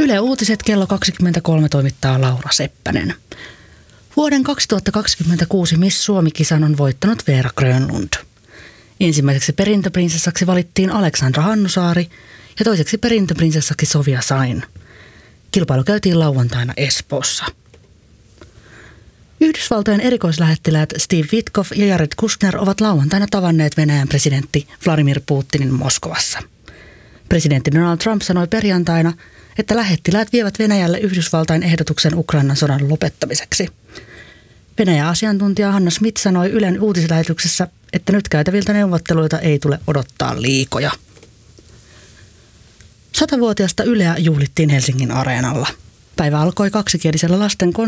Yle Uutiset kello 23 toimittaa Laura Seppänen. Vuoden 2026 Miss Suomi-kisan on voittanut Veera Grönlund. Ensimmäiseksi perintöprinsessaksi valittiin Aleksandra Hannusaari ja toiseksi perintöprinsessaksi Sofia Sain. Kilpailu käytiin lauantaina Espoossa. Yhdysvaltojen erikoislähettiläät Steve Witkoff ja Jared Kushner ovat lauantaina tavanneet Venäjän presidentti Vladimir Putinin Moskovassa. Presidentti Donald Trump sanoi perjantaina, että lähettiläät vievät Venäjälle Yhdysvaltain ehdotuksen Ukrainan sodan lopettamiseksi. Venäjän asiantuntija Hanna Smith sanoi Ylen uutislähetyksessä, että nyt käytäviltä neuvotteluita ei tule odottaa liikoja. 100-vuotiaasta Yleä juhlittiin Helsingin Areenalla. Päivä alkoi kaksikielisellä lasten